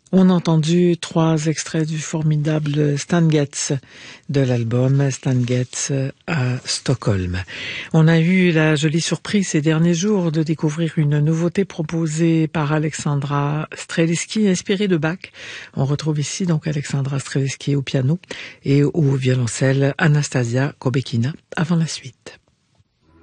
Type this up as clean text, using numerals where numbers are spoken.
On a entendu 3 extraits du formidable Stan Getz de l'album Stan Getz à Stockholm. On a eu la jolie surprise ces derniers jours de découvrir une nouveauté proposée par Alexandra Strelitzky, inspirée de Bach. On retrouve ici donc Alexandra Strelitzky au piano et au violoncelle Anastasia Kobekina avant la suite.